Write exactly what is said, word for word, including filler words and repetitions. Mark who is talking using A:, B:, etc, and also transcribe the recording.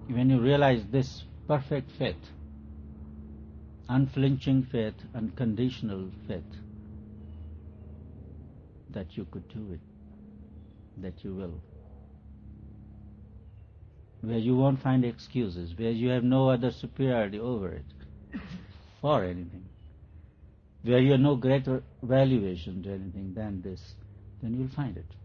A: when you realize this perfect faith, unflinching faith, unconditional faith, that you could do it, that you will, where you won't find excuses, where you have no other superiority over it, for anything, where you have no greater valuation to anything than this, then you'll find it.